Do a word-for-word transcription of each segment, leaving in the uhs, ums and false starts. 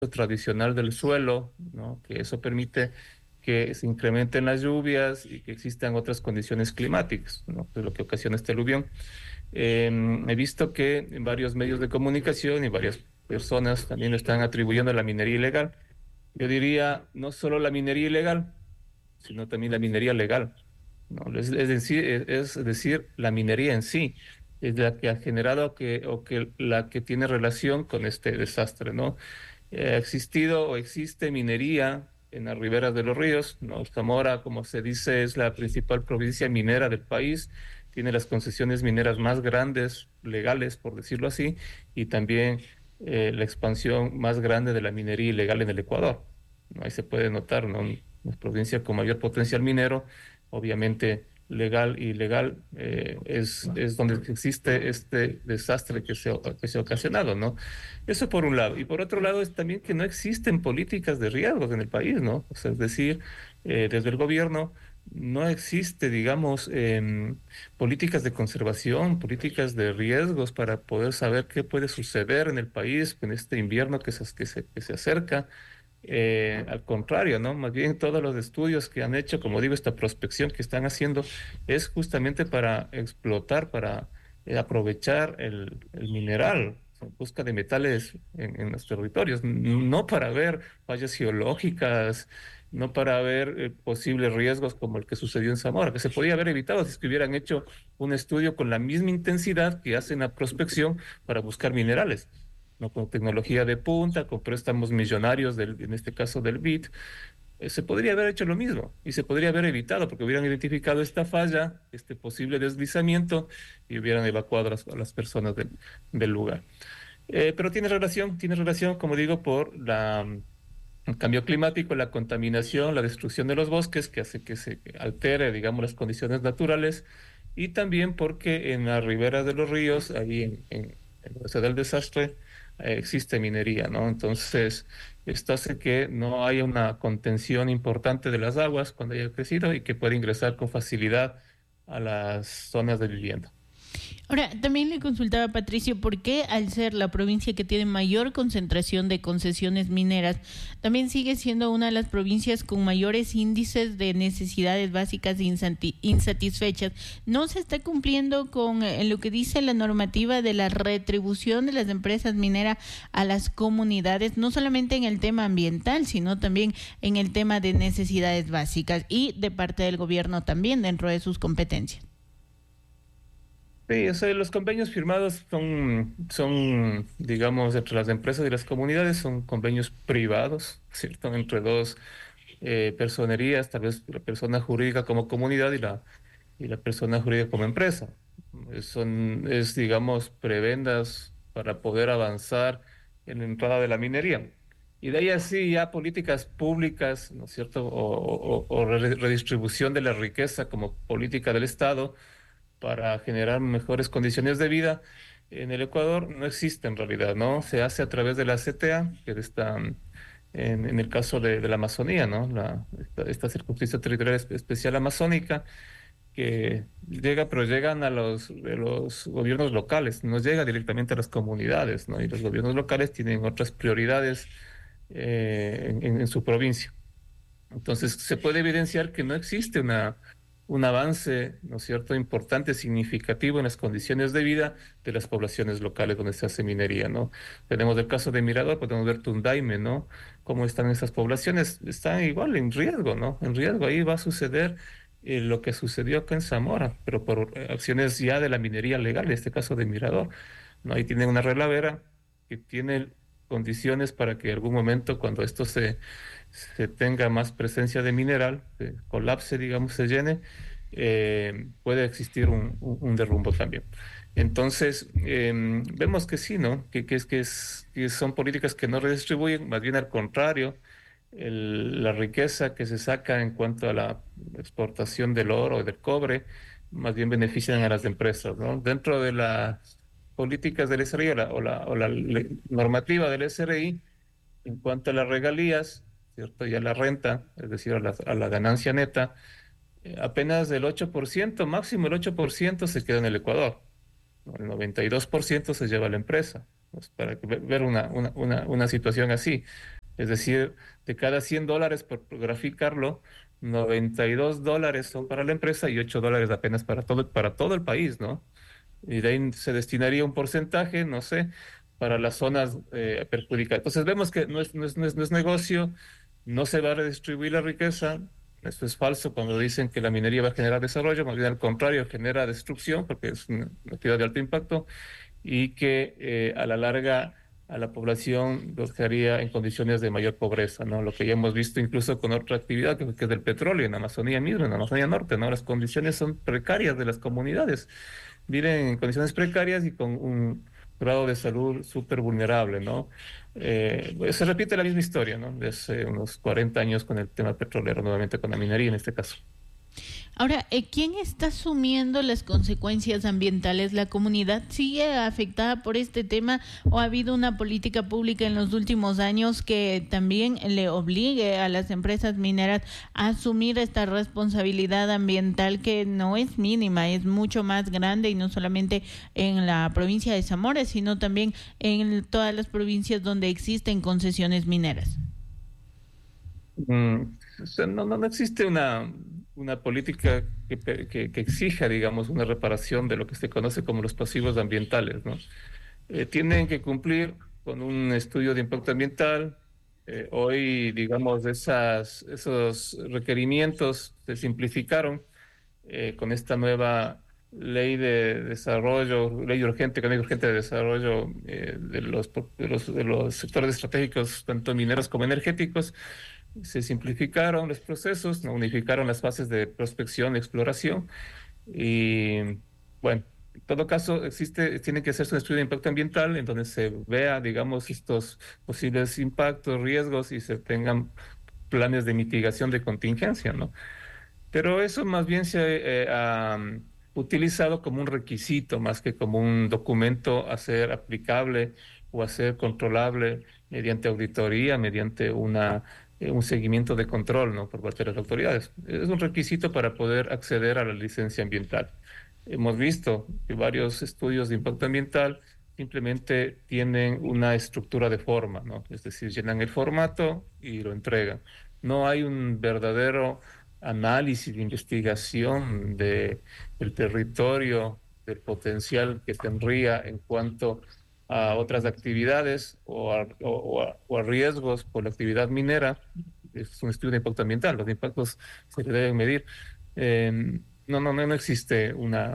tradicional del suelo, ¿no? Que eso permite que se incrementen las lluvias y que existan otras condiciones climáticas, ¿no? Que es lo que ocasiona este aluvión. Eh, he visto que en varios medios de comunicación y varias personas también lo están atribuyendo a la minería ilegal. Yo diría, no solo la minería ilegal, sino también la minería legal, ¿no? Es, es decir, es, es decir, la minería en sí es la que ha generado que, o que la que tiene relación con este desastre, ¿no? Eh, ha existido o existe minería en las riberas de los ríos, ¿no? Zamora, como se dice, es la principal provincia minera del país, tiene las concesiones mineras más grandes, legales, por decirlo así, y también eh, la expansión más grande de la minería ilegal en el Ecuador, ¿no? Ahí se puede notar, ¿no? Una provincia con mayor potencial minero, obviamente legal y ilegal, eh, es, es donde existe este desastre que se, que se ha ocasionado, ¿no? Eso por un lado. Y por otro lado es también que no existen políticas de riesgos en el país, ¿no? O sea, es decir, eh, desde el gobierno no existe, digamos, em, políticas de conservación, políticas de riesgos para poder saber qué puede suceder en el país en este invierno que se, que se, que se acerca. Eh, al contrario, ¿no? Más bien todos los estudios que han hecho, como digo, esta prospección que están haciendo es justamente para explotar, para eh, aprovechar el, el mineral, en busca de metales en, en los territorios, n- no para ver fallas geológicas, no para ver eh, posibles riesgos como el que sucedió en Zamora, que se podía haber evitado si es que hubieran hecho un estudio con la misma intensidad que hacen la prospección para buscar minerales, ¿no? Con tecnología de punta, con préstamos millonarios, del, en este caso del B I D, eh, se podría haber hecho lo mismo y se podría haber evitado porque hubieran identificado esta falla, este posible deslizamiento y hubieran evacuado a las, a las personas del, del lugar. Eh, pero tiene relación, tiene relación, como digo, por la, el cambio climático, la contaminación, la destrucción de los bosques que hace que se altere, digamos, las condiciones naturales y también porque en las riberas de los ríos, ahí en, en, en donde se da el desastre, eh, existe minería, ¿no? Entonces, esto hace que no haya una contención importante de las aguas cuando haya crecido y que pueda ingresar con facilidad a las zonas de vivienda. Ahora, también le consultaba a Patricio por qué al ser la provincia que tiene mayor concentración de concesiones mineras, también sigue siendo una de las provincias con mayores índices de necesidades básicas insatisfechas. ¿No se está cumpliendo con eh, lo que dice la normativa de la retribución de las empresas mineras a las comunidades, no solamente en el tema ambiental, sino también en el tema de necesidades básicas y de parte del gobierno también dentro de sus competencias? Sí, o sea, los convenios firmados son, son, digamos, entre las empresas y las comunidades, son convenios privados, ¿cierto? Entre dos eh, personerías, tal vez la persona jurídica como comunidad y la, y la persona jurídica como empresa. Eh, Son, es, digamos, prebendas para poder avanzar en la entrada de la minería. Y de ahí así ya políticas públicas, ¿no es cierto? O, o, o re- redistribución de la riqueza como política del Estado para generar mejores condiciones de vida en el Ecuador no existe en realidad, ¿no? Se hace a través de la C T A, que está en, en el caso de, de la Amazonía, ¿no? La, esta, esta circunscripción territorial espe- especial amazónica, que llega, pero llegan a los, de los gobiernos locales, no llega directamente a las comunidades, ¿no? Y los gobiernos locales tienen otras prioridades eh, en, en en su provincia. Entonces, se puede evidenciar que no existe una, un avance, ¿no es cierto?, importante, significativo en las condiciones de vida de las poblaciones locales donde se hace minería, ¿no? Tenemos el caso de Mirador, podemos ver Tundaime, ¿no? Cómo están esas poblaciones, están igual en riesgo, ¿no? En riesgo, ahí va a suceder eh, lo que sucedió acá en Zamora, pero por eh, acciones ya de la minería legal, en este caso de Mirador, ¿no? Ahí tienen una relavera que tiene condiciones para que en algún momento, cuando esto se se tenga más presencia de mineral, se colapse, digamos, se llene, eh, puede existir un, un, un derrumbo también. Entonces, eh, vemos que sí, ¿no? Que, que, es, que, es, que son políticas que no redistribuyen, más bien al contrario, el- la riqueza que se saca en cuanto a la exportación del oro y del cobre, más bien benefician a las empresas, ¿no? Dentro de las políticas del S R I o la, o la, o la le- normativa del S R I, en cuanto a las regalías, ¿cierto? Y a la renta, es decir, a la, a la ganancia neta, eh, apenas el ocho por ciento, máximo el ocho por ciento se queda en el Ecuador, ¿no? El noventa y dos por ciento se lleva a la empresa. pues, para que- ver una, una, una, una situación así. Es decir, de cada cien dólares, por graficarlo, noventa y dos dólares son para la empresa y ocho dólares apenas para todo, para todo el país, ¿no? Y de ahí se destinaría un porcentaje, no sé, para las zonas eh, perjudicadas. Entonces vemos que no es, no es, no es, no es negocio, no se va a redistribuir la riqueza. Esto es falso cuando dicen que la minería va a generar desarrollo, más bien al contrario, genera destrucción porque es una actividad de alto impacto y que eh, a la larga a la población los dejaría en condiciones de mayor pobreza, ¿no? Lo que ya hemos visto incluso con otra actividad que, que es del petróleo en Amazonía mismo, en Amazonía Norte, ¿no? Las condiciones son precarias de las comunidades, viven en condiciones precarias y con un grado de salud súper vulnerable, ¿no? Eh, pues, se repite la misma historia, ¿no? De hace unos cuarenta años con el tema petrolero, nuevamente con la minería en este caso. Ahora, eh, ¿quién está asumiendo las consecuencias ambientales? ¿La comunidad sigue afectada por este tema o ha habido una política pública en los últimos años que también le obligue a las empresas mineras a asumir esta responsabilidad ambiental que no es mínima, es mucho más grande y no solamente en la provincia de Zamora, sino también en todas las provincias donde existen concesiones mineras? Mm, o sea, no, no, no existe una, una política que, pe- que, que exija, digamos, una reparación de lo que se conoce como los pasivos ambientales, ¿no? Eh, tienen que cumplir con un estudio de impacto ambiental. Eh, hoy, digamos, esas, esos requerimientos se simplificaron eh, con esta nueva ley de desarrollo, ley urgente, ley urgente de desarrollo eh, de los, de los, de los sectores estratégicos, tanto mineros como energéticos. Se simplificaron los procesos, ¿no? Unificaron las fases de prospección, exploración y, bueno, en todo caso, existe, tiene que hacerse un estudio de impacto ambiental en donde se vea, digamos, estos posibles impactos, riesgos y se tengan planes de mitigación de contingencia, ¿no? Pero eso más bien se eh, ha um, utilizado como un requisito más que como un documento a ser aplicable o a ser controlable mediante auditoría, mediante una, eh, un seguimiento de control, ¿no? Por parte de las autoridades. Es un requisito para poder acceder a la licencia ambiental. Hemos visto que varios estudios de impacto ambiental simplemente tienen una estructura de forma, ¿no? Es decir, llenan el formato y lo entregan. No hay un verdadero análisis de investigación de, del territorio, del potencial que tendría en cuanto a otras actividades o a, o a- o a riesgos por la actividad minera. Es un estudio de impacto ambiental, los impactos se le deben medir. Eh, no, no, no, no existe una,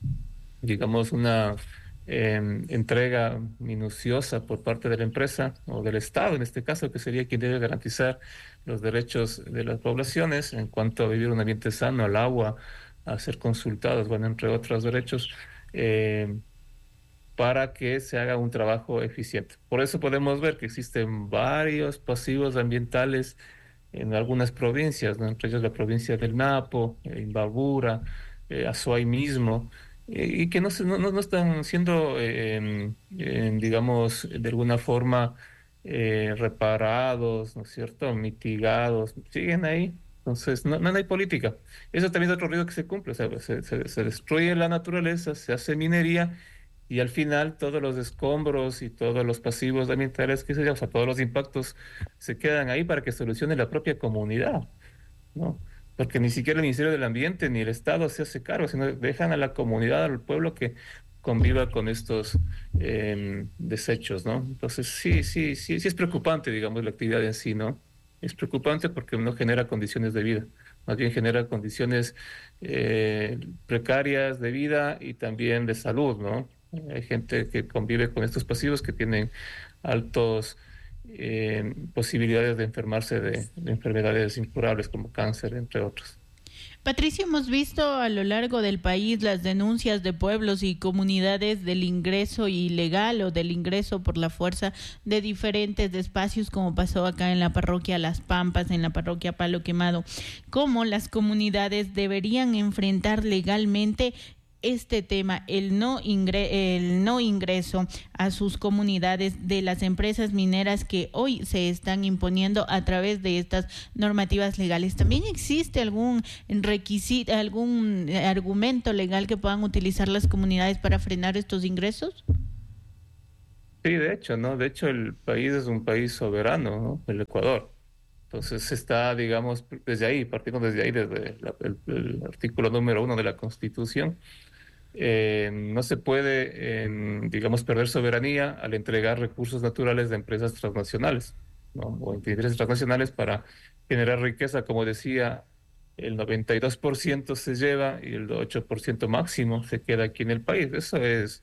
digamos, una eh, entrega minuciosa por parte de la empresa o del Estado, en este caso, que sería quien debe garantizar los derechos de las poblaciones en cuanto a vivir un ambiente sano, al agua, a ser consultados, bueno, entre otros derechos, eh, para que se haga un trabajo eficiente. Por eso podemos ver que existen varios pasivos ambientales en algunas provincias, ¿no? Entre ellas la provincia del Napo, eh, Imbabura, eh, Azuay mismo, eh, y que no, se- no, no- no están siendo, eh, em, em, digamos, de alguna forma eh, reparados, ¿no es cierto?, mitigados, siguen ahí. Entonces, no, no hay política. Eso también es otro ruido que se cumple, o sea, se, se se destruye la naturaleza, se hace minería y al final todos los escombros y todos los pasivos ambientales que se llaman, o sea, todos los impactos se quedan ahí para que solucione la propia comunidad, ¿no? Porque ni siquiera el Ministerio del Ambiente ni el Estado se hace cargo, sino dejan a la comunidad, al pueblo que conviva con estos em, desechos, ¿no? Entonces, sí, sí, sí, sí es preocupante, digamos, la actividad en sí, ¿no? Es preocupante porque no genera condiciones de vida, más bien genera condiciones eh, precarias de vida y también de salud, ¿no? Hay gente que convive con estos pasivos que tienen altos eh, posibilidades de enfermarse de, de enfermedades incurables como cáncer, entre otros. Patricio, hemos visto a lo largo del país las denuncias de pueblos y comunidades del ingreso ilegal o del ingreso por la fuerza de diferentes espacios, como pasó acá en la parroquia Las Pampas, en la parroquia Palo Quemado. ¿Cómo las comunidades deberían enfrentar legalmente este tema, el no, ingre el no ingreso a sus comunidades de las empresas mineras que hoy se están imponiendo a través de estas normativas legales? ¿También existe algún requisito, algún argumento legal que puedan utilizar las comunidades para frenar estos ingresos? Sí, de hecho, ¿no? De hecho, el país es un país soberano, ¿no? El Ecuador. Entonces está, digamos, desde ahí, partiendo desde ahí, desde la- el, el artículo número uno de la Constitución, eh, no se puede, eh, digamos, perder soberanía al entregar recursos naturales de empresas transnacionales, ¿no? O intereses transnacionales para generar riqueza, como decía, el noventa y dos por ciento se lleva y el ocho por ciento máximo se queda aquí en el país. Eso es,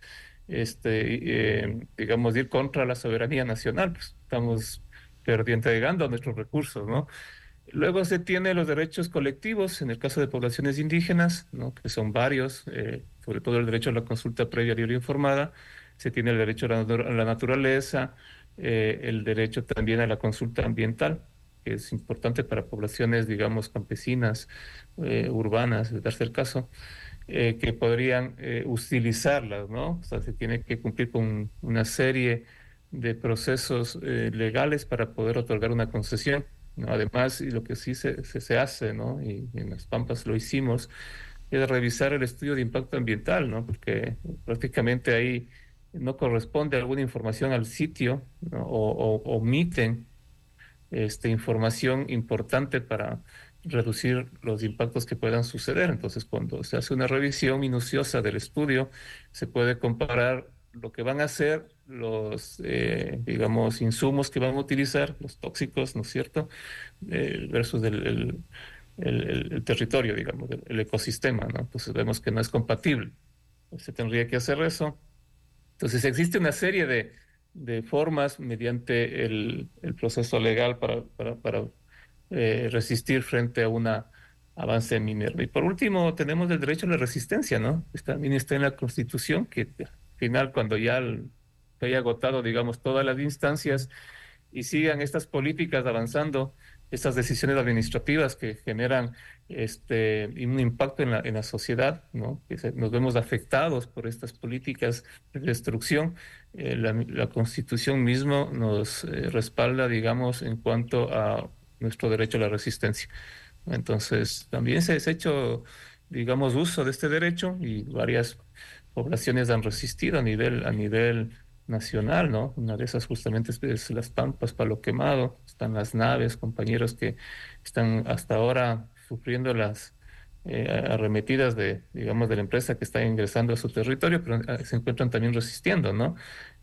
este, eh, digamos, ir contra la soberanía nacional. Pues estamos perdiendo, entregando nuestros recursos, ¿no? Luego se tiene los derechos colectivos, en el caso de poblaciones indígenas, ¿no? Que son varios, eh, sobre todo el derecho a la consulta previa, libre e informada. Se tiene el derecho a la, natu- a la naturaleza, eh, el derecho también a la consulta ambiental, que es importante para poblaciones, digamos, campesinas, eh, urbanas, de darse el caso, eh, que podrían eh, utilizarlas, ¿no? O sea, se tiene que cumplir con una serie de procesos eh, legales para poder otorgar una concesión, ¿no? Además, y lo que sí se, se, se hace, ¿no? Y, y en Las Pampas lo hicimos, es revisar el estudio de impacto ambiental, ¿no? Porque prácticamente ahí no corresponde alguna información al sitio, ¿no? O, o omiten este, información importante para reducir los impactos que puedan suceder. Entonces, cuando se hace una revisión minuciosa del estudio, se puede comparar lo que van a hacer los, eh, digamos, insumos que van a utilizar, los tóxicos, ¿no es cierto? Eh, versus el, el, el, el territorio, digamos, el, el ecosistema, ¿no? Entonces vemos que no es compatible. Se tendría que hacer eso. Entonces existe una serie de, de formas mediante el, el proceso legal para, para, para eh, resistir frente a un avance minero. Y por último, tenemos el derecho a la resistencia, ¿no? Este también está en la Constitución, que al final, cuando ya el- se haya agotado, digamos, todas las instancias y sigan estas políticas avanzando, estas decisiones administrativas que generan este, un impacto en la, en la sociedad, ¿no? Que se- nos vemos afectados por estas políticas de destrucción. Eh, la, la Constitución mismo nos eh, respalda, digamos, en cuanto a nuestro derecho a la resistencia. Entonces, también se ha hecho, digamos, uso de este derecho y varias poblaciones han resistido a nivel, a nivel nacional, ¿no? Una de esas justamente es, es Las Pampas, Palo Quemado, están las naves, compañeros que están hasta ahora sufriendo las eh, arremetidas de, digamos, de la empresa que está ingresando a su territorio, pero eh, se encuentran también resistiendo, ¿no?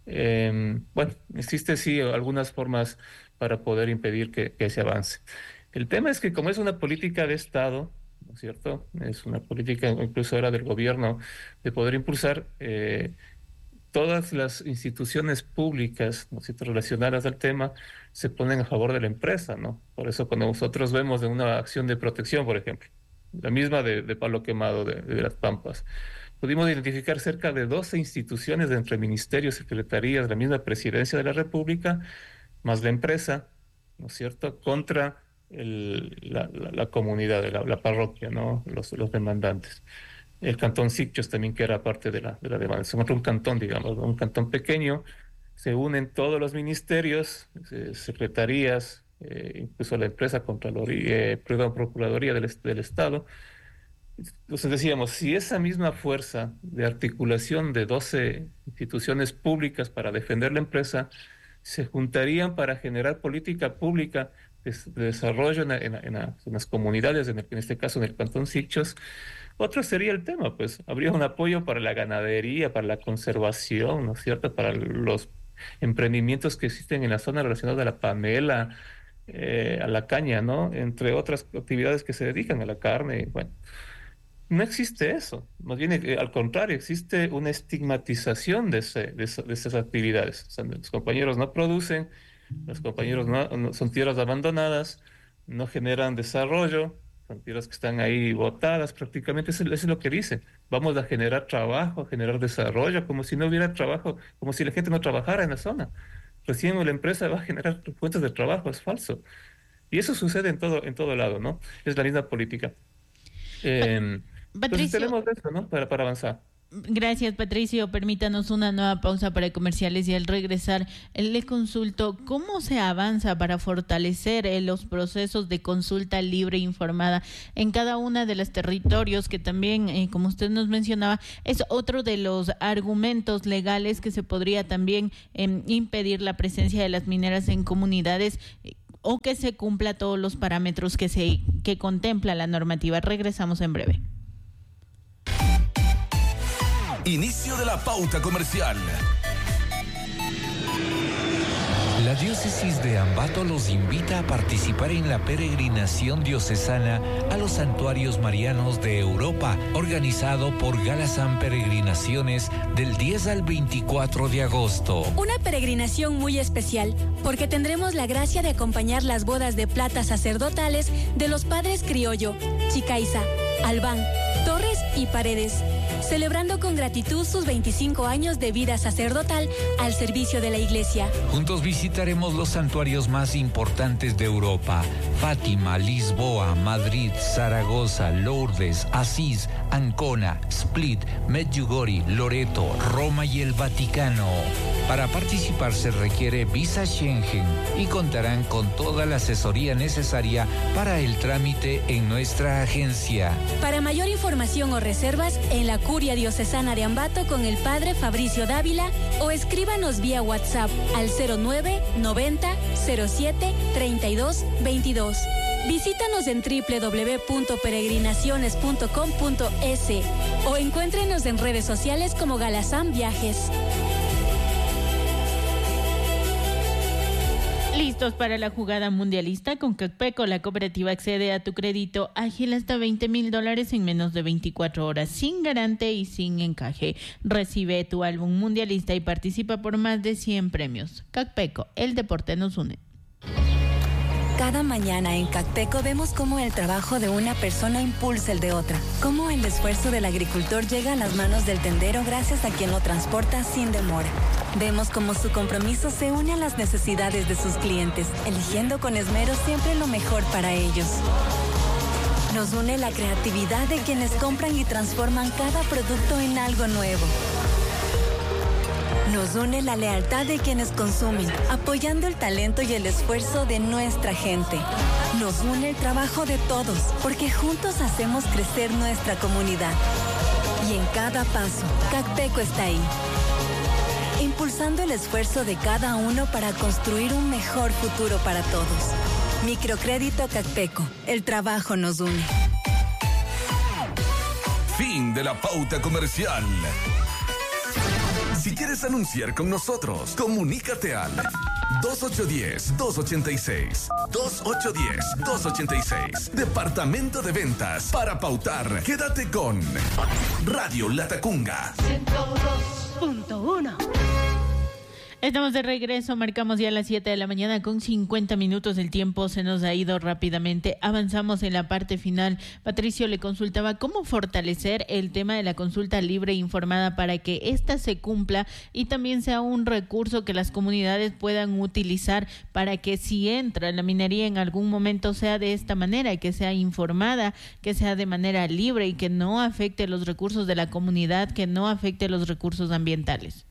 Eh, bueno, existe sí algunas formas para poder impedir que, que se avance. El tema es que como es una política de Estado, ¿no es cierto? Es una política incluso ahora del gobierno de poder impulsar eh, todas las instituciones públicas, ¿no es cierto?, relacionadas al tema, se ponen a favor de la empresa, ¿no? Por eso cuando nosotros vemos de una acción de protección, por ejemplo, la misma de, de Palo Quemado de, de Las Pampas, pudimos identificar cerca de doce instituciones entre ministerios, secretarías, la misma presidencia de la República, más la empresa, ¿no es cierto?, contra el- la, la- la comunidad, la, la parroquia, ¿no? Los, los demandantes. El cantón Sicchos también, que era parte de la, de la demanda. Se encuentra un cantón, digamos, ¿no? Un cantón pequeño. Se unen todos los ministerios, eh, secretarías, eh, incluso la empresa Contraloría, eh, perdón, Procuraduría del, est- del Estado. Entonces decíamos, si esa misma fuerza de articulación de doce instituciones públicas para defender la empresa se juntarían para generar política pública de, de desarrollo en, la- en la- en la- en las comunidades, en, el- en este caso en el Cantón Sicchos, otro sería el tema, pues habría un apoyo para la ganadería, para la conservación, ¿no es cierto? Para los emprendimientos que existen en la zona relacionados a la panela, eh, a la caña, ¿no? Entre otras actividades que se dedican a la carne. Bueno, no existe eso. Más bien, eh, al contrario, existe una estigmatización de, ese- de, esa- de esas actividades. O sea, los compañeros no producen, los compañeros no, no- son tierras abandonadas, no generan desarrollo, son tierras que están ahí botadas prácticamente. Eso, eso es lo que dicen. Vamos a generar trabajo, a generar desarrollo, como si no hubiera trabajo, como si la gente no trabajara en la zona. Recién la empresa va a generar fuentes de trabajo, es falso. Y eso sucede en todo, en todo lado, ¿no? Es la misma política. Pa- Em, entonces Patricio, tenemos eso, ¿no? Para, para avanzar. Gracias, Patricio. Permítanos una nueva pausa para comerciales y al regresar le consulto cómo se avanza para fortalecer eh, los procesos de consulta libre e informada en cada una de los territorios, que también, eh, como usted nos mencionaba, es otro de los argumentos legales que se podría también eh, impedir la presencia de las mineras en comunidades eh, o que se cumpla todos los parámetros que se que contempla la normativa. Regresamos en breve. Inicio de la pauta comercial. La diócesis de Ambato los invita a participar en la peregrinación diocesana a los santuarios marianos de Europa, organizado por Galasán Peregrinaciones del diez al veinticuatro de agosto. Una peregrinación muy especial, porque tendremos la gracia de acompañar las bodas de plata sacerdotales de los padres Criollo, Chicaiza, Albán, Torres y Paredes, celebrando con gratitud sus veinticinco años de vida sacerdotal al servicio de la Iglesia. Juntos visitaremos los santuarios más importantes de Europa: Fátima, Lisboa, Madrid, Zaragoza, Lourdes, Asís, Ancona, Split, Medjugorje, Loreto, Roma y el Vaticano. Para participar se requiere visa Schengen y contarán con toda la asesoría necesaria para el trámite en nuestra agencia. Para mayor información o reservas, en la Curia Diocesana de Ambato con el Padre Fabricio Dávila, o escríbanos vía WhatsApp al cero nueve noventa cero siete treinta y dos veintidós. Visítanos en doble u doble u doble u punto peregrinaciones punto com punto es o encuéntrenos en redes sociales como Galasán Viajes. Listos para la jugada mundialista. Con Cacpeco, la cooperativa accede a tu crédito ágil hasta veinte mil dólares en menos de veinticuatro horas, sin garante y sin encaje. Recibe tu álbum mundialista y participa por más de cien premios. Cacpeco, el deporte nos une. Cada mañana en Cacteco vemos cómo el trabajo de una persona impulsa el de otra, cómo el esfuerzo del agricultor llega a las manos del tendero gracias a quien lo transporta sin demora. Vemos cómo su compromiso se une a las necesidades de sus clientes, eligiendo con esmero siempre lo mejor para ellos. Nos une la creatividad de quienes compran y transforman cada producto en algo nuevo. Nos une la lealtad de quienes consumen, apoyando el talento y el esfuerzo de nuestra gente. Nos une el trabajo de todos, porque juntos hacemos crecer nuestra comunidad. Y en cada paso, Cacpeco está ahí, impulsando el esfuerzo de cada uno para construir un mejor futuro para todos. Microcrédito Cacpeco, el trabajo nos une. Fin de la pauta comercial. Si quieres anunciar con nosotros, comunícate al dos ocho uno cero, dos ocho seis, dos ocho uno cero, dos ocho seis. Departamento de Ventas. Para pautar, quédate con Radio Latacunga ciento dos punto uno. Estamos de regreso, marcamos ya las siete de la mañana con cincuenta minutos, el tiempo se nos ha ido rápidamente, avanzamos en la parte final. Patricio, le consultaba cómo fortalecer el tema de la consulta libre e informada para que ésta se cumpla y también sea un recurso que las comunidades puedan utilizar para que si entra la minería en algún momento sea de esta manera, que sea informada, que sea de manera libre y que no afecte los recursos de la comunidad, que no afecte los recursos ambientales.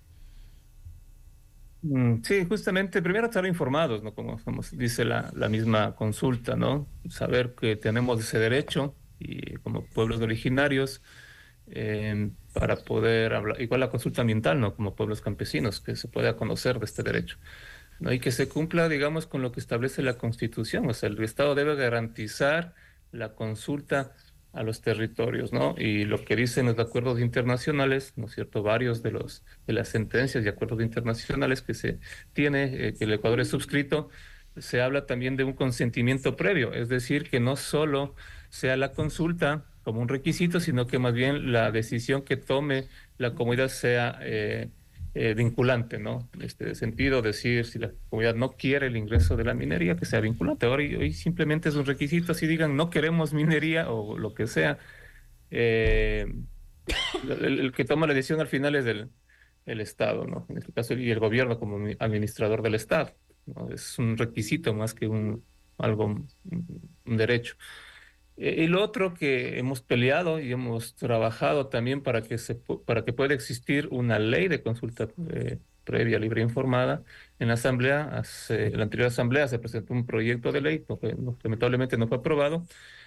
Sí, justamente, primero estar informados, ¿no? Como, como dice la, la misma consulta, ¿no? Saber que tenemos ese derecho y como pueblos originarios eh, para poder hablar, igual la consulta ambiental, ¿no? Como pueblos campesinos, que se pueda conocer de este derecho, ¿no? Y que se cumpla, digamos, con lo que establece la Constitución, o sea, el Estado debe garantizar la consulta a los territorios, ¿no? Y lo que dicen los acuerdos internacionales, ¿no es cierto? Varios de los de las sentencias y acuerdos internacionales que se tiene, eh, que el Ecuador es suscrito, se habla también de un consentimiento previo, es decir, que no solo sea la consulta como un requisito, sino que más bien la decisión que tome la comunidad sea eh, eh, vinculante, ¿no? En este sentido, decir si la comunidad no quiere el ingreso de la minería, que sea vinculante. Ahora hoy, hoy simplemente es un requisito, si digan no queremos minería o lo que sea, eh, el, el que toma la decisión al final es el, el Estado, ¿no? En este caso, y el gobierno como administrador del Estado, ¿no? Es un requisito más que un algo, un, un derecho. Eh, y lo otro que hemos peleado y hemos trabajado también para que, se, pu- para que pueda existir una ley de consulta eh, previa, libre e informada. En la Asamblea, hace, en la anterior Asamblea se presentó un proyecto de ley, no fue- no- lamentablemente no fue aprobado,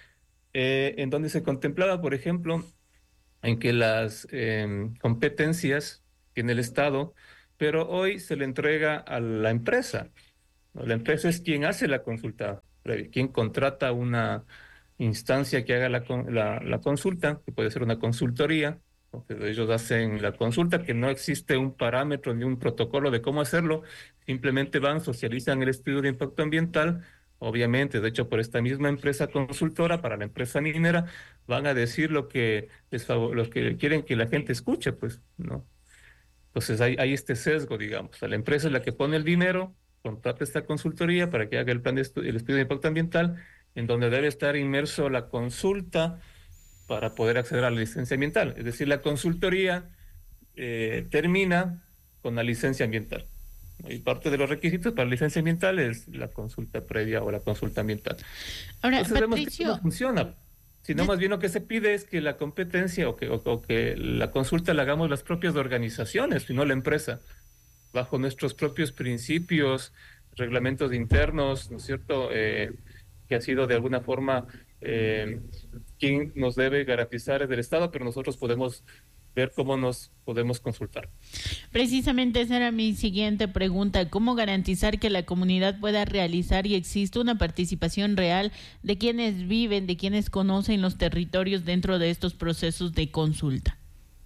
eh, en donde se contemplaba, por ejemplo, en que las em, competencias tiene el Estado, pero hoy se le entrega a la empresa, ¿no? La empresa es quien hace la consulta previa, quien contrata una instancia que haga la, con- la, la consulta, que puede ser una consultoría. Entonces, ellos hacen la consulta, que no existe un parámetro ni un protocolo de cómo hacerlo, simplemente van, socializan el estudio de impacto ambiental, obviamente, de hecho, por esta misma empresa consultora, para la empresa minera, van a decir lo que, les favor- lo que quieren que la gente escuche, pues, ¿no? Entonces hay, hay este sesgo, digamos. O sea, la empresa es la que pone el dinero, contrata esta consultoría para que haga el plan de estu- el estudio de impacto ambiental, en donde debe estar inmerso la consulta para poder acceder a la licencia ambiental. Es decir, la consultoría eh, termina con la licencia ambiental, ¿no? Y parte de los requisitos para la licencia ambiental es la consulta previa o la consulta ambiental. Ahora, Entonces vemos que esto no Patricio, funciona, sino de- más bien lo que se pide es que la competencia o que, o, o que la consulta la hagamos las propias organizaciones y no la empresa, bajo nuestros propios principios, reglamentos internos, ¿no es cierto? Eh, que ha sido de alguna forma eh, quien nos debe garantizar es del Estado, pero nosotros podemos ver cómo nos podemos consultar. precisamente esa era mi siguiente pregunta. ¿Cómo garantizar que la comunidad pueda realizar y exista una participación real de quienes viven, de quienes conocen los territorios dentro de estos procesos de consulta?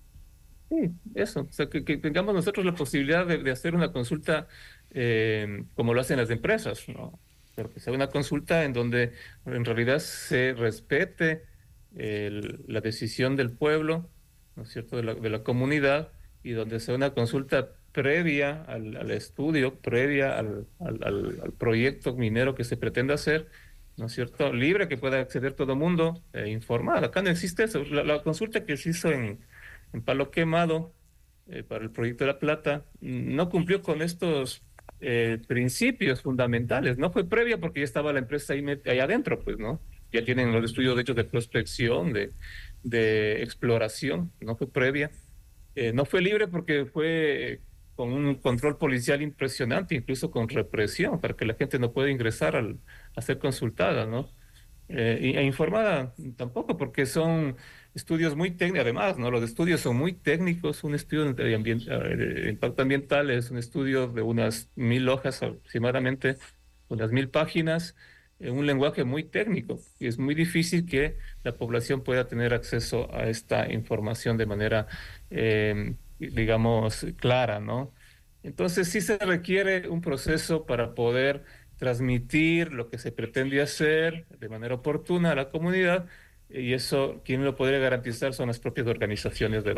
Sí, eso, o sea, que, que tengamos nosotros la posibilidad de, de hacer una consulta eh, como lo hacen las empresas, ¿no? Pero que sea una consulta en donde en realidad se respete el- la decisión del pueblo, ¿no es cierto?, de la, de la comunidad, y donde sea una consulta previa al, al estudio, previa al, al, al- al proyecto minero que se pretende hacer, ¿no es cierto?, libre, que pueda acceder todo el mundo, e informada. Acá no existe eso. La, la consulta que se hizo en en Palo Quemado, eh, para el proyecto de La Plata, no cumplió con estos eh, principios fundamentales. No fue previa porque ya estaba la empresa ahí, met- ahí adentro, pues, ¿no? Ya tienen los estudios de hechos de prospección, de, de exploración, no fue previa. Eh, no fue libre porque fue eh, con un control policial impresionante, incluso con represión, para que la gente no pueda ingresar al, a ser consultada, ¿no? Eh, y- e informada tampoco, porque son estudios muy técnicos, además, ¿no? Los estudios son muy técnicos. Un estudio de, ambien- eh, de impacto ambiental es un estudio de unas mil hojas aproximadamente, unas mil páginas, en un lenguaje muy técnico, y es muy difícil que la población pueda tener acceso a esta información de manera, eh, digamos, clara, ¿no? Entonces sí se requiere un proceso para poder transmitir lo que se pretende hacer de manera oportuna a la comunidad, y eso, quien lo podría garantizar son las propias organizaciones de